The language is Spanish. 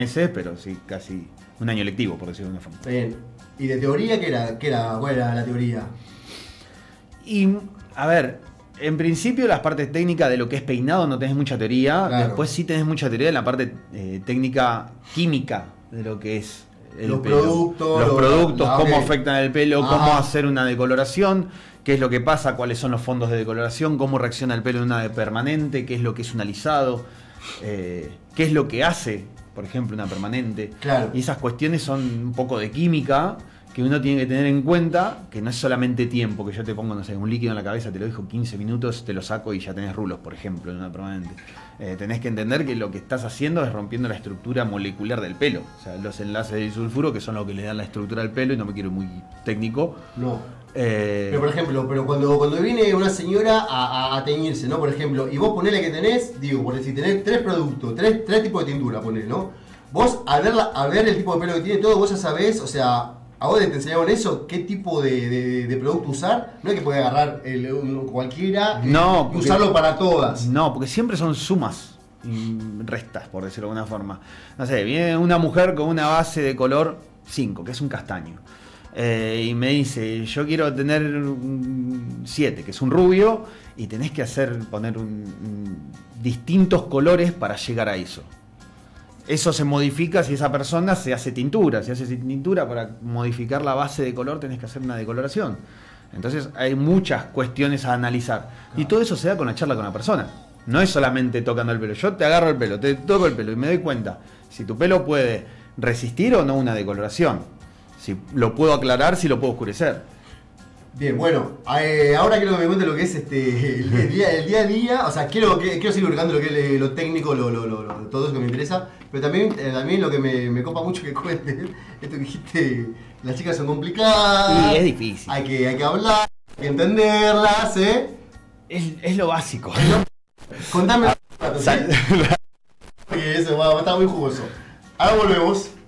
meses, pero sí, casi un año lectivo, por decirlo de una forma. Bien. ¿Y de teoría cuál era la teoría? Y, a ver, en principio las partes técnicas de lo que es peinado no tenés mucha teoría, Claro. después sí tenés mucha teoría en la parte técnica química de lo que es el Los pelo. productos, Los productos, cómo ok. afectan el pelo, Ajá. cómo hacer una decoloración, qué es lo que pasa, cuáles son los fondos de decoloración, cómo reacciona el pelo en una permanente, qué es lo que es un alisado, qué es lo que hace, por ejemplo, una permanente. Claro. Y esas cuestiones son un poco de química que uno tiene que tener en cuenta, que no es solamente tiempo, que yo te pongo, no sé, un líquido en la cabeza, te lo dejo 15 minutos, te lo saco y ya tenés rulos, por ejemplo, en una permanente. Tenés que entender que lo que estás haciendo es rompiendo la estructura molecular del pelo. O sea, los enlaces de disulfuro, que son lo que le dan la estructura al pelo, y no me quiero ir muy técnico. No. Pero por ejemplo, cuando viene una señora a teñirse, ¿no? Por ejemplo, y vos ponele que tenés, digo, por decir, tenés 3 productos, 3 tipos de tintura, ponele, ¿no? Vos al ver el tipo de pelo que tiene todo, vos ya sabés, o sea, a vos te enseñaron eso, qué tipo de producto usar. No es que podés agarrar cualquiera No, y usarlo para todas. No, porque siempre son sumas y restas, por decirlo de alguna forma. No sé, viene una mujer con una base de color 5, que es un castaño. Y me dice, yo quiero tener un 7, que es un rubio, y tenés que poner distintos colores para llegar a eso. Eso se modifica si esa persona se hace tintura. Si hace tintura, para modificar la base de color tenés que hacer una decoloración. Entonces hay muchas cuestiones a analizar. Claro. Y todo eso se da con la charla con la persona. No es solamente tocando el pelo. Yo te agarro el pelo, te toco el pelo y me doy cuenta si tu pelo puede resistir o no una decoloración. Si lo puedo aclarar, si lo puedo oscurecer. Bien, bueno, ahora quiero que me cuente lo que es el día a día. O sea, quiero seguir hurgando lo que es lo técnico, todo eso que me interesa. Pero también lo que me copa mucho que cuentes, esto que dijiste, las chicas son complicadas. Y es difícil. Hay que hablar, hay que entenderlas, ¿eh? Es lo básico. Contame. Porque eso va a estar muy jugoso. Ahora volvemos.